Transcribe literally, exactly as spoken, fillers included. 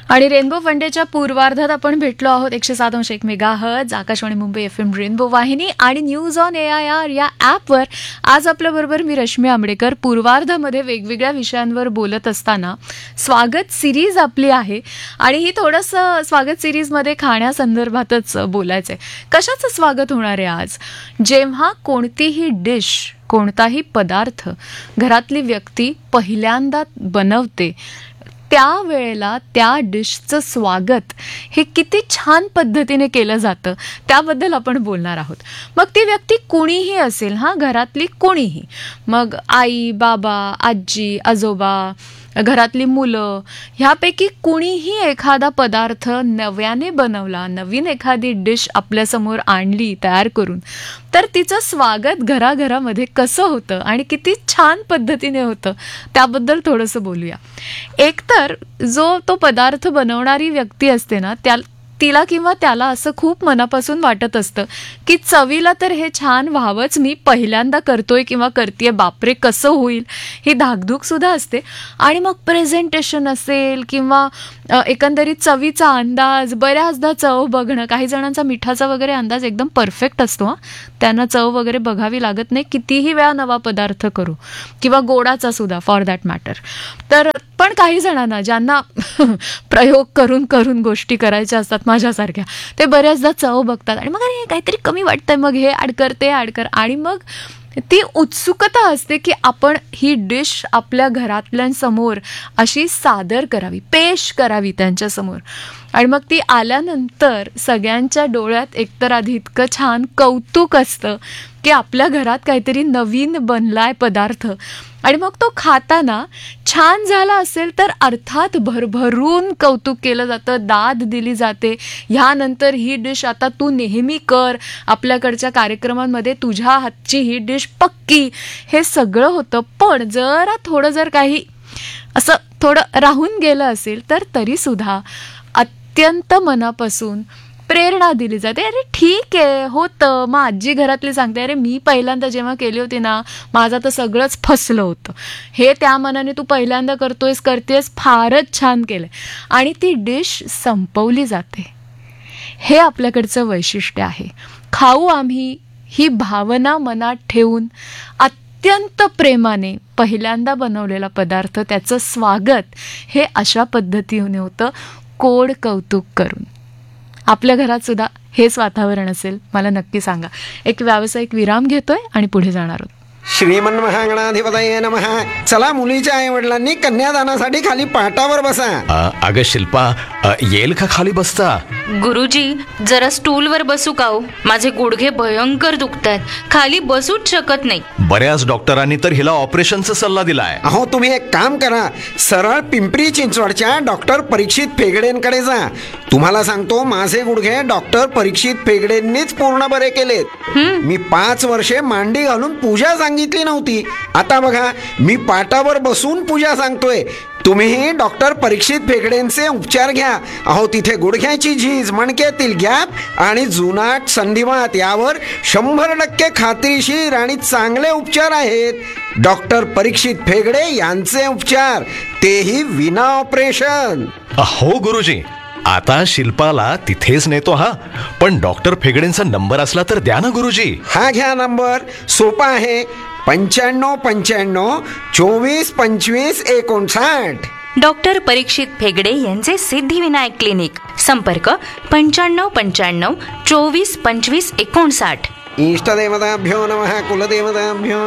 आणि रेनबो वनडेच्या पूर्वार्धात आपण भेटलो आहोत एकशे सात अंश एक mega hertz Akashvani Mumbai F M rainbow वाहिनी आणि news on A I R या ॲपवर. आज आपल्याबरोबर मी रश्मी आंबडेकर. पूर्वार्धामध्ये वेगवेगळ्या विषयांवर बोलत असताना स्वागत सिरीज आपली आहे आणि ही थोडंसं स्वागत सिरीजमध्ये खाण्यासंदर्भातच बोलायचं आहे. कशाचं स्वागत होणार आहे आज? जेव्हा कोणतीही डिश, कोणताही पदार्थ घरातली व्यक्ती पहिल्यांदा बनवते त्यावेळेला त्या डिशचं स्वागत हे किती छान पद्धतीने केलं जातं त्याबद्दल आपण बोलणार आहोत. मग ती व्यक्ती कुणीही असेल, हां, घरातली कोणीही, मग आई, बाबा, आजी, आजोबा, घरातली मुलं, ह्यापैकी कुणीही एखादा पदार्थ नव्याने बनवला, नवीन एखादी डिश आपल्यासमोर आणली तयार करून, तर तिचं स्वागत घराघरामध्ये कसं होतं आणि किती छान पद्धतीने होतं त्याबद्दल थोडंसं बोलूया. एकतर जो तो पदार्थ बनवणारी व्यक्ती असते ना, त्या तिला किंवा त्याला असं खूप मनापासून वाटत असतं की चवीला तर हे छान व्हावंच, मी पहिल्यांदा करतोय किंवा करतेय, बापरे कसं होईल ही धाकधूक सुद्धा असते. आणि मग प्रेझेंटेशन असेल किंवा एकंदरीत चवीचा अंदाज, बऱ्याचदा चव बघणं, काही जणांचा मिठाचा वगैरे अंदाज एकदम परफेक्ट असतो, हां, त्यांना चव वगैरे बघावी लागत नाही कितीही वेळा नवा पदार्थ करू, किंवा गोडाचा सुद्धा फॉर दॅट मॅटर. तर पण काही जणांना ज्यांना प्रयोग करून करून गोष्टी करायच्या असतात माझ्यासारख्या, ते बऱ्याचदा चव बघतात आणि मग अरे काहीतरी कमी वाटतंय, मग हे ॲड कर, ते ॲड कर, आणि मग ती उत्सुकता असते की आपण ही डिश आपल्या घरातल्यांसमोर अशी सादर करावी, पेश करावी त्यांच्यासमोर. आणि मग ती आल्यानंतर सगळ्यांच्या डोळ्यात एकतर आधी इतकं छान कौतुक असतं की आपल्या घरात काहीतरी नवीन बनलाय पदार्थ, आणि मग तो खाताना छान झाला असेल तर अर्थात भरभरून कौतुक केलं जातं, दाद दिली जाते. ह्यानंतर ही डिश आता तू नेहमी कर, आपल्याकडच्या कार्यक्रमांमध्ये तुझ्या हातची ही डिश पक्की, हे सगळं होतं. पण जरा थोडं जर काही असं थोडं राहून गेलं असेल तर तरीसुद्धा अत्यंत मनापासून प्रेरणा दिली जाते. अरे ठीक आहे, होतं. मग आजी घरातली सांगते, अरे मी पहिल्यांदा जेव्हा केली होती ना, माझं तर सगळंच फसलं होतं, हे त्या मनाने तू पहिल्यांदा करतोयस, करतेस, फारच छान केलंय, आणि ती डिश संपवली जाते. हे आपल्याकडचं वैशिष्ट्य आहे. खाऊ आम्ही ही भावना मनात ठेवून अत्यंत प्रेमाने पहिल्यांदा बनवलेला पदार्थ, त्याचं स्वागत हे अशा पद्धतीने होतं, कोड कौतुक करून. आपल्या घरात सुद्धा हेच वातावरण असेल? मला नक्की सांगा. एक व्यावसायिक विराम घेतोय आणि पुढे जाणार आहोत. श्रीमन महागणाधिपतये नमः. चला, मुलीच्या आई वडिलांनी कन्यादानासाठी खाली पाटावर बसा. अगं शिल्पा, येईल का खाली बसता? गुरुजी, जरा स्टूलवर बसू का हो? माझे गुडघे भयंकर दुखतात, खाली बसूच शकत नाही. बऱ्याच डॉक्टरांनी तर हिला ऑपरेशनचा सल्ला दिलाय. अहो, तुम्ही एक काम करा, सरळ पिंपरी चिंचवडच्या डॉक्टर परीक्षित फेगडेंकडे जा. तुम्हाला सांगतो, माझे गुडघे डॉक्टर परीक्षित फेगडेंनीच पूर्ण बरे केलेत. मी पाच वर्षे मांडी घालून पूजा सांगितली नव्हती, आता बघा मी पाटावर बसून पूजा सांगतोय. तुम्हीही डॉक्टर परीक्षित फेगडेंचे उपचार घ्या. अहो, तिथे गुडघ्याची झीज, मणक्यातील गॅप आणि जुनाट संधिवात यावर शंभर टक्के खात्रीशीर आणि चांगले उपचार आहेत. डॉक्टर परीक्षित फेगडे यांचे उपचार, तेही विना ऑपरेशन. हो गुरुजी, आता शिल्पाला तिथेच नेतो. हा, पण डॉक्टर फेगडेंचा नंबर असला तर द्या ना गुरुजी. हा घ्या नंबर, सोपा आहे, पंच्याण्णव पंच्याण्णव चोवीस पंचवीस एकोणसाठ. डॉक्टर परीक्षित फेगडे यांचे सिद्धिविनायक क्लिनिक. संपर्क पंच्याण्णव पंच्याण्णव चोवीस पंचवीस एकोणसाठ. इष्टदेवताभ्यो नमः, कुलदेवताभ्यो